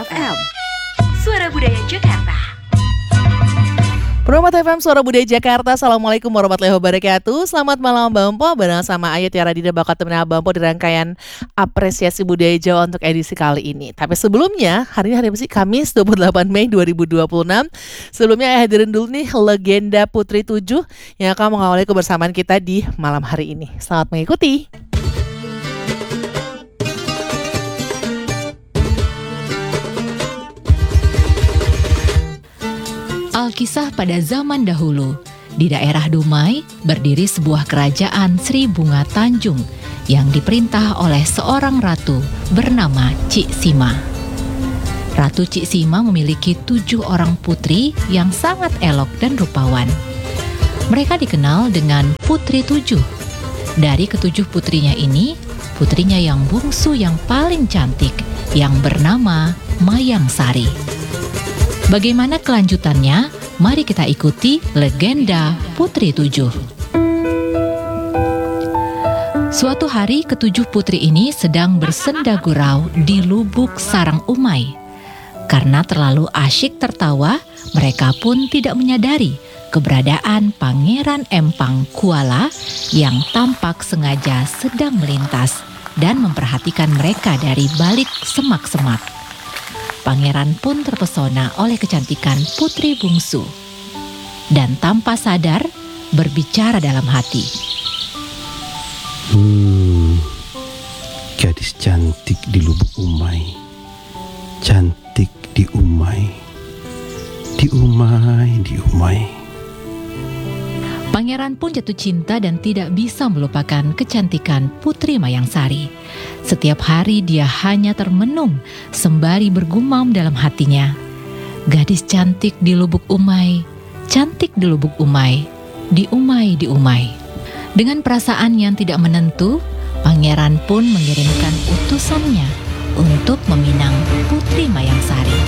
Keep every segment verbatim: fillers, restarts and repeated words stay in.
F M, Suara Budaya Jakarta. Permata F M Suara Budaya Jakarta. Assalamualaikum warahmatullahi wabarakatuh. Selamat malam Bampo, bareng sama Ayu Tiara Dida bakat temen Bampo di rangkaian apresiasi budaya Jawa untuk edisi kali ini. Tapi sebelumnya, hari ini hari apa sih? Kamis dua puluh delapan Mei dua ribu dua puluh enam. Sebelumnya Ayah hadirin dulu nih legenda Putri Tujuh yang akan mengawali kebersamaan kita di malam hari ini. Selamat mengikuti. Alkisah pada zaman dahulu, di daerah Dumai berdiri sebuah kerajaan Sri Bunga Tanjung yang diperintah oleh seorang ratu bernama Cik Sima. Ratu Cik Sima memiliki tujuh orang putri yang sangat elok dan rupawan. Mereka dikenal dengan Putri Tujuh. Dari ketujuh putrinya ini, putrinya yang bungsu yang paling cantik yang bernama Mayang Sari. Bagaimana kelanjutannya? Mari kita ikuti legenda Putri Tujuh. Suatu hari ketujuh putri ini sedang bersenda gurau di Lubuk Sarang Umai. Karena terlalu asyik tertawa, mereka pun tidak menyadari keberadaan Pangeran Empang Kuala yang tampak sengaja sedang melintas dan memperhatikan mereka dari balik semak-semak. Pangeran pun terpesona oleh kecantikan putri bungsu dan tanpa sadar berbicara dalam hati. Hmm, gadis cantik di Lubuk Umai, cantik di Umai, di Umai, di Umai. Pangeran pun jatuh cinta dan tidak bisa melupakan kecantikan Putri Mayang Sari. Setiap hari dia hanya termenung sembari bergumam dalam hatinya. Gadis cantik di Lubuk Umai, cantik di Lubuk Umai, di Umai, di Umai. Dengan perasaan yang tidak menentu, pangeran pun mengirimkan utusannya untuk meminang Putri Mayang Sari.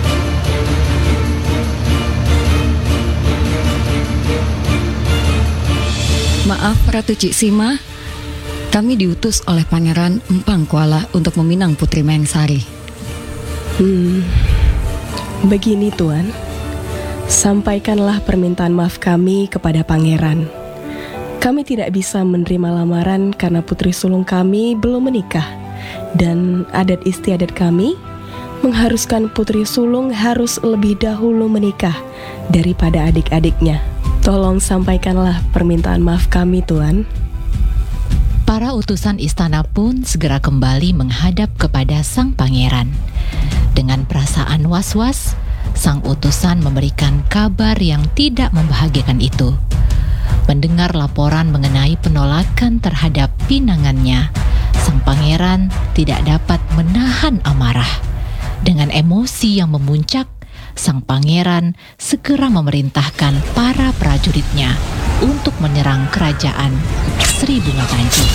Maaf Ratu Cik Sima, kami diutus oleh Pangeran Empang Kuala untuk meminang Putri Mayang Sari. Hmm, begini Tuan, sampaikanlah permintaan maaf kami kepada Pangeran. Kami tidak bisa menerima lamaran karena putri sulung kami belum menikah. Dan adat istiadat kami mengharuskan putri sulung harus lebih dahulu menikah daripada adik-adiknya. Tolong sampaikanlah permintaan maaf kami, Tuan. Para utusan istana pun segera kembali menghadap kepada sang pangeran. Dengan perasaan was-was, sang utusan memberikan kabar yang tidak membahagiakan itu. Mendengar laporan mengenai penolakan terhadap pinangannya, sang pangeran tidak dapat menahan amarah. Dengan emosi yang memuncak, sang pangeran segera memerintahkan para prajuritnya untuk menyerang kerajaan Sri Bunga Tanjung.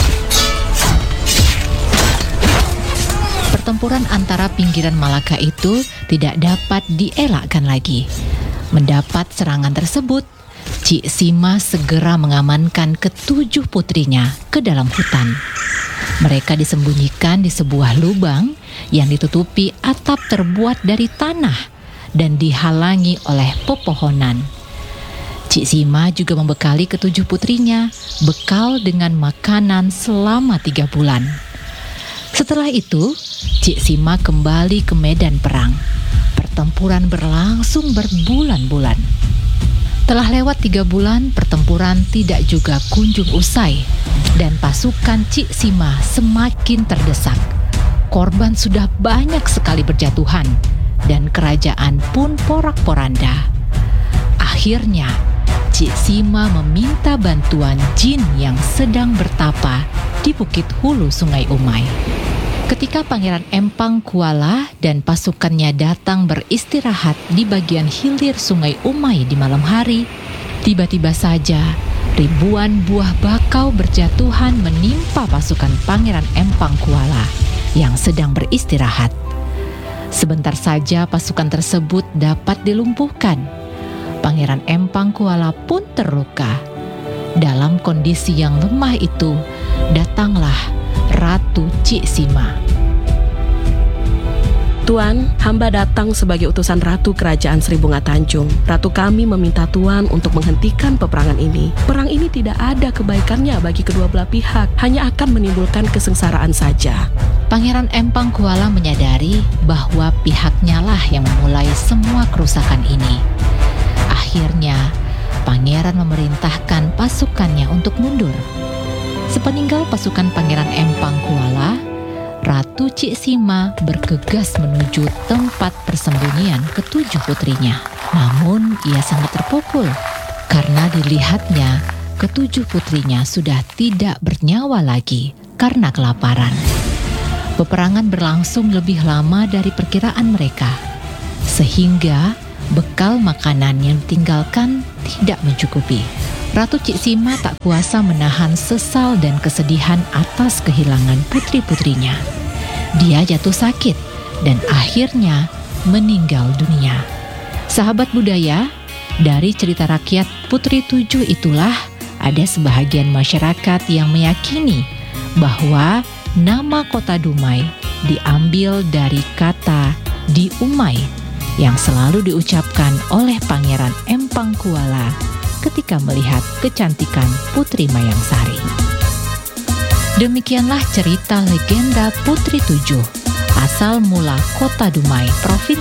Pertempuran antara pinggiran Malaka itu tidak dapat dielakkan lagi. Mendapat serangan tersebut, Cik Sima segera mengamankan ketujuh putrinya ke dalam hutan. Mereka disembunyikan di sebuah lubang yang ditutupi atap terbuat dari tanah dan dihalangi oleh pepohonan. Cik Sima juga membekali ketujuh putrinya bekal dengan makanan selama tiga bulan. Setelah itu, Cik Sima kembali ke medan perang. Pertempuran berlangsung berbulan-bulan. Telah lewat tiga bulan, pertempuran tidak juga kunjung usai dan pasukan Cik Sima semakin terdesak. Korban sudah banyak sekali berjatuhan dan kerajaan pun porak-poranda. Akhirnya, Cik Sima meminta bantuan jin yang sedang bertapa di Bukit Hulu Sungai Umai. Ketika Pangeran Empang Kuala dan pasukannya datang beristirahat di bagian hilir Sungai Umai di malam hari, tiba-tiba saja ribuan buah bakau berjatuhan menimpa pasukan Pangeran Empang Kuala yang sedang beristirahat. Sebentar saja pasukan tersebut dapat dilumpuhkan. Pangeran Empang Kuala pun terluka. Dalam kondisi yang lemah itu, datanglah Ratu Cik Sima. Tuan, hamba datang sebagai utusan Ratu Kerajaan Sri Bunga Tanjung. Ratu kami meminta Tuan untuk menghentikan peperangan ini. Perang ini tidak ada kebaikannya bagi kedua belah pihak, hanya akan menimbulkan kesengsaraan saja. Pangeran Empang Kuala menyadari bahwa pihaknya lah yang memulai semua kerusakan ini. Akhirnya, pangeran memerintahkan pasukannya untuk mundur. Sepeninggal pasukan Pangeran Empang Kuala, Ratu Cik Sima bergegas menuju tempat persembunyian ketujuh putrinya. Namun ia sangat terpukul karena dilihatnya ketujuh putrinya sudah tidak bernyawa lagi karena kelaparan. Peperangan berlangsung lebih lama dari perkiraan mereka, sehingga bekal makanan yang ditinggalkan tidak mencukupi. Ratu Cik Sima tak kuasa menahan sesal dan kesedihan atas kehilangan putri-putrinya. Dia jatuh sakit dan akhirnya meninggal dunia. Sahabat budaya, dari cerita rakyat Putri Tujuh itulah ada sebahagian masyarakat yang meyakini bahwa nama kota Dumai diambil dari kata di Umai yang selalu diucapkan oleh Pangeran Empang Kuala ketika melihat kecantikan Putri Mayangsari. Demikianlah cerita legenda Putri Tujuh, asal mula kota Dumai, Provinsi